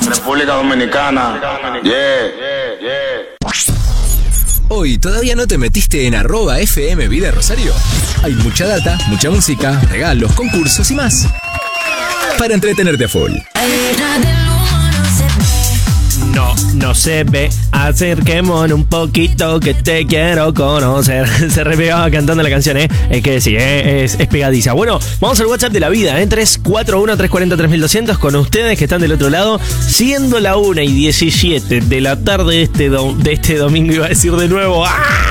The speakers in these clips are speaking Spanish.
República Dominicana. Yeah. Hoy todavía no te metiste en @FM Vida Rosario. Hay mucha data, mucha música, regalos, concursos y más para entretenerte a full. No se ve, acerquémonos un poquito que te quiero conocer. Se repegaba cantando la canción, Es que sí, es pegadiza. Bueno, vamos al WhatsApp de la vida, 341-340-3200 con ustedes que están del otro lado. Siendo la 1:17 de la tarde de este domingo, iba a decir de nuevo,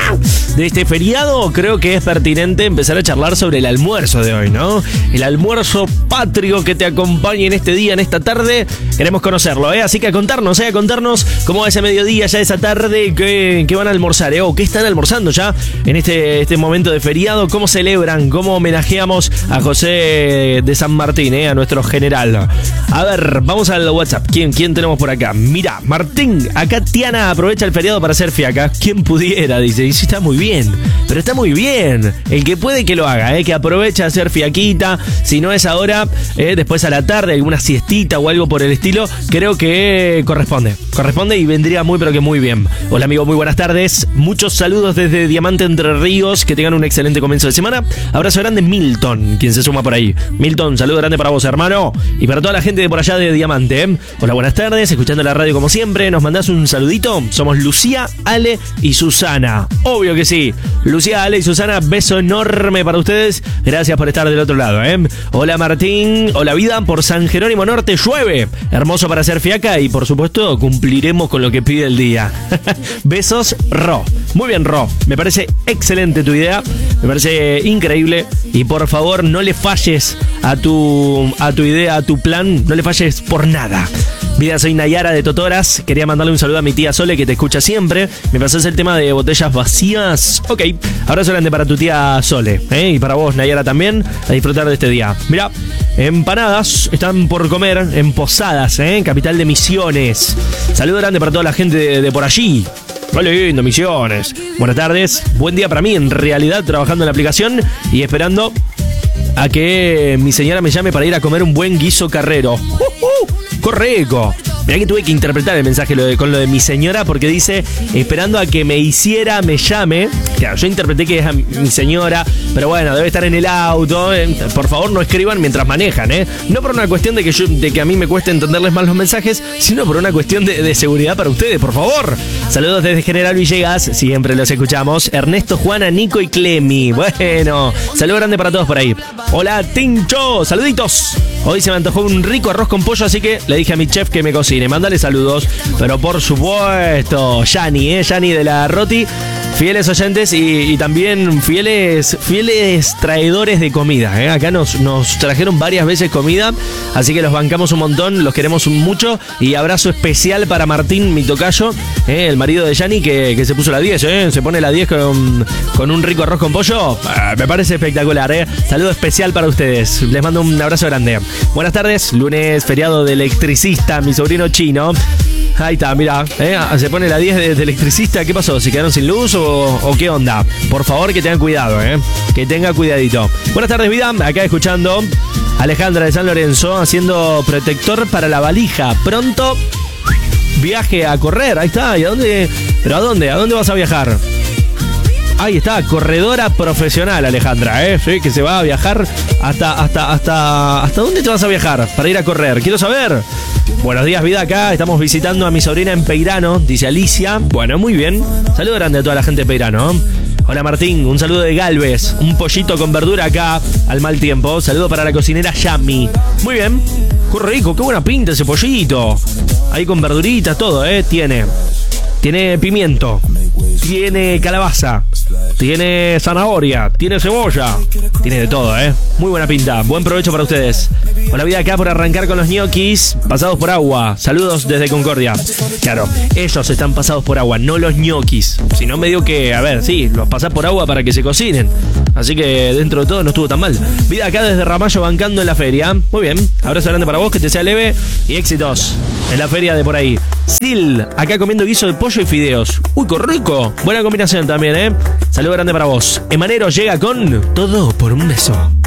de este feriado, creo que es pertinente empezar a charlar sobre el almuerzo de hoy, ¿no? El almuerzo patrio que te acompaña en este día, en esta tarde. Queremos conocerlo, Así que a contarnos cómo va ese mediodía, ya esa tarde, qué van a almorzar, o qué están almorzando ya en este momento de feriado, cómo celebran, cómo homenajeamos a José de San Martín, a nuestro general. A ver, vamos al WhatsApp. ¿Quién tenemos por acá? Mira, Martín, acá Tiana aprovecha el feriado para hacer fiaca. ¿Quién pudiera? Dice, y sí, está muy bien, pero está muy bien. El que puede que lo haga, que aproveche a hacer fiaquita, si no es ahora, después a la tarde, alguna siestita o algo por el estilo, creo que corresponde y vendría muy pero que muy bien. Hola amigo, muy buenas tardes, muchos saludos desde Diamante Entre Ríos, que tengan un excelente comienzo de semana. Abrazo grande Milton, quien se suma por ahí. Milton, saludo grande para vos, hermano, y para toda la gente de por allá de Diamante. Hola, buenas tardes, escuchando la radio como siempre. Nos mandás un saludito. Somos Lucía, Ale y Susana. Obvio que sí, Lucía, Ale y Susana, beso enorme para ustedes. Gracias por estar del otro lado, Hola Martín, hola vida, por San Jerónimo Norte llueve, hermoso para hacer fiaca y por supuesto cumpliremos con lo que pide el día. Besos, Ro. Muy bien, Ro. Me parece excelente tu idea. Me parece increíble. Y por favor, no le falles a tu idea, a tu plan. No le falles por nada. Vida, soy Nayara de Totoras. Quería mandarle un saludo a mi tía Sole, que te escucha siempre. Me pasás el tema de botellas vacías. Ok. Abrazo grande para tu tía Sole. Y para vos, Nayara, también. A disfrutar de este día. Mira, empanadas están por comer en Posadas, capital de Misiones. Saludo grande para toda la gente de por allí. Qué lindo, Misiones. Buenas tardes. Buen día para mí, en realidad, trabajando en la aplicación y esperando a que mi señora me llame para ir a comer un buen guiso carrero. ¡Correcto! Mirá que tuve que interpretar el mensaje con lo de mi señora, porque dice, esperando a que me llame. Claro, yo interpreté que es a mi señora, pero bueno, debe estar en el auto. Por favor, no escriban mientras manejan, No por una cuestión de que a mí me cueste entenderles mal los mensajes, sino por una cuestión de seguridad para ustedes, por favor. Saludos desde General Villegas, siempre los escuchamos. Ernesto, Juana, Nico y Clemi. Bueno, saludo grande para todos por ahí. Hola, Tincho, saluditos. Hoy se me antojó un rico arroz con pollo, así que le dije a mi chef que me cocine. Mándale saludos, pero por supuesto, Yani de la Roti, fieles oyentes y también fieles traidores de comida. Acá nos trajeron varias veces comida, así que los bancamos un montón, los queremos mucho. Y abrazo especial para Martín, mi tocayo, el marido de Yani, que se puso la 10, se pone la 10 con un rico arroz con pollo. Me parece espectacular. Saludo especial para ustedes, les mando un abrazo grande. Buenas tardes, lunes feriado de electricista, mi sobrino Chino. Ahí está, mirá, se pone la 10 de electricista. ¿Qué pasó? ¿Se quedaron sin luz o qué onda? Por favor, que tengan cuidado, que tenga cuidadito. Buenas tardes, vida, acá escuchando Alejandra de San Lorenzo, haciendo protector para la valija. Pronto viaje a correr, ahí está. ¿Y a dónde? ¿Pero a dónde? ¿A dónde vas a viajar? Ahí está, corredora profesional, Alejandra, sí, que se va a viajar ¿hasta dónde te vas a viajar para ir a correr? Quiero saber. Buenos días, vida, acá estamos visitando a mi sobrina en Peirano, dice Alicia. Bueno, muy bien. Saludo grande a toda la gente de Peirano. Hola Martín, un saludo de Galvez, un pollito con verdura acá al mal tiempo. Saludo para la cocinera Yami. Muy bien, qué rico, qué buena pinta ese pollito. Ahí con verduritas, todo, tiene pimiento, tiene calabaza, tiene zanahoria, tiene cebolla, tiene de todo, muy buena pinta. Buen provecho para ustedes. Hola vida, acá por arrancar con los ñoquis pasados por agua. Saludos desde Concordia. Claro, ellos están pasados por agua, no los ñoquis. Si no, medio que, a ver, sí, los pasás por agua para que se cocinen. Así que dentro de todo no estuvo tan mal. Vida, acá desde Ramallo bancando en la feria. Muy bien, abrazo grande para vos, que te sea leve y éxitos en la feria de por ahí. Sil, acá comiendo guiso de pollo y fideos. Uy, qué rico. Buena combinación también, Saludo grande para vos. Emanero llega con Todo por un beso.